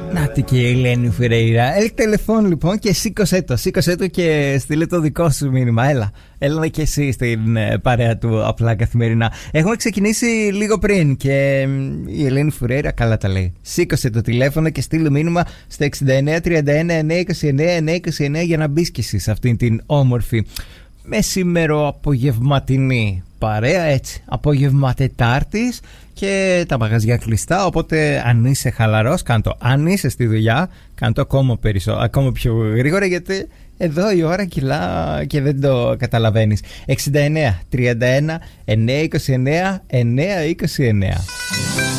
Να και η Ελένη Φουρέιρα. Έλ τηλεφών λοιπόν και σήκωσέ το και στείλε το δικό σου μήνυμα. Έλα και εσύ στην παρέα του απλά καθημερινά. Έχουμε ξεκινήσει λίγο πριν και η Ελένη Φουρέιρα καλά τα λέει. Σήκωσε το τηλέφωνο και στείλε μήνυμα στο 69 31 929 929 για να μπεις και εσύ σε αυτήν την όμορφη μεσήμερο απογευματινή παρέα, έτσι, απόγευμα Τετάρτης και τα μαγαζιά κλειστά, οπότε αν είσαι χαλαρός κάντο, αν είσαι στη δουλειά κάντο ακόμα πιο γρήγορα, γιατί εδώ η ώρα κυλά και δεν το καταλαβαίνεις. 69 31 929 929.